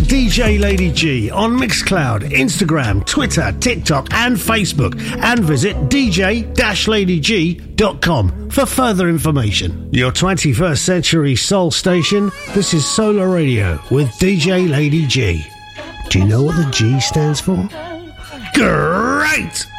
DJ Lady G on Mixcloud, Instagram, Twitter, TikTok and Facebook, and visit dj-ladyg.com for further information. Your 21st century soul station, this is Solar Radio with DJ Lady G. Do you know what the G stands for? Great!